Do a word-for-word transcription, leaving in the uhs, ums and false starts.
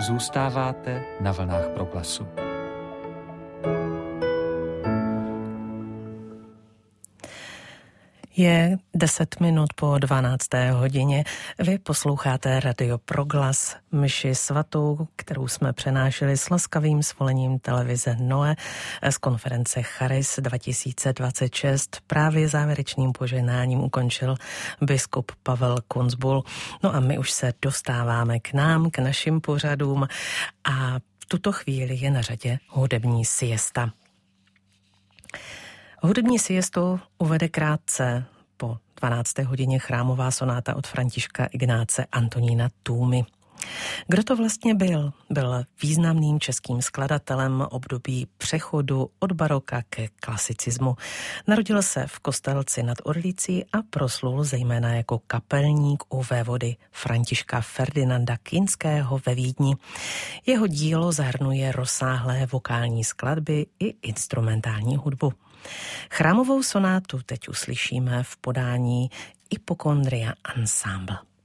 Zůstáváte na vlnách Proglasu. Je deset minut po dvanácté hodině. Vy posloucháte Radio Proglas, mši svatou, kterou jsme přenášeli s laskavým svolením televize Noe z konference Charis dva tisíce dvacet šest. Právě závěrečným požehnáním ukončil biskup Pavel Kunzbul. No a my už se dostáváme k nám, k našim pořadům a v tuto chvíli je na řadě hudební siesta. Hudební siestu uvede krátce po dvanácté hodině chrámová sonáta od Františka Ignáce Antonína Tůmy. Kdo to vlastně byl? Byl významným českým skladatelem období přechodu od baroka ke klasicismu. Narodil se v Kostelci nad Orlicí a proslul zejména jako kapelník u vévody Františka Ferdinanda Kinského ve Vídni. Jeho dílo zahrnuje rozsáhlé vokální skladby i instrumentální hudbu. Chrámovou sonátu teď uslyšíme v podání Hypochondria Ensemble.